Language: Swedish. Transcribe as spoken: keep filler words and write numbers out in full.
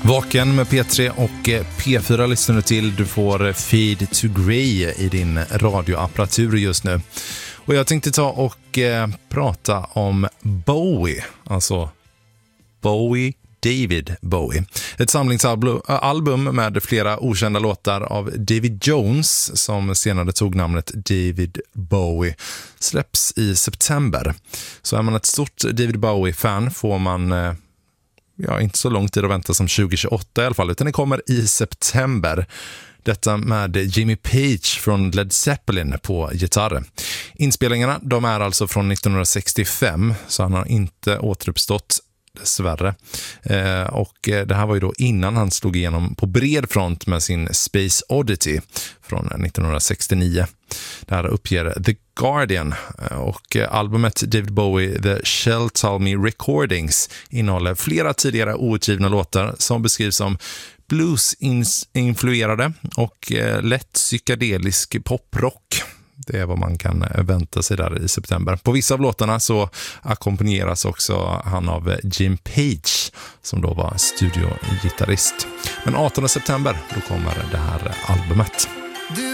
Vaken med P tre och P fyra lyssnar du till. Du får Fade to Grey i din radioapparatur just nu. Och jag tänkte ta och eh, prata om Bowie, alltså Bowie, David Bowie. Ett samlingsalbum med flera okända låtar av David Jones, som senare tog namnet David Bowie, släpps i september. Så är man ett stort David Bowie-fan får man eh, ja, inte så lång tid att vänta som tjugo tjugoåtta i alla fall, utan det kommer i september. Detta med Jimmy Page från Led Zeppelin på gitarr. Inspelningarna, de är alltså från nittonhundrasextiofem, så han har inte återuppstått dessvärre. Eh, och det här var ju då innan han slog igenom på bred front med sin Space Oddity från nittonhundrasextionio. Det här uppger The Guardian, och albumet David Bowie The Shell Tell Me Recordings innehåller flera tidigare outgivna låtar som beskrivs som blues-influerade och lätt psykedelisk poprock. Det är vad man kan vänta sig där i september. På vissa av låtarna så ackompanjeras också han av Jim Page, som då var studiogitarrist. Men artonde september, då kommer det här albumet.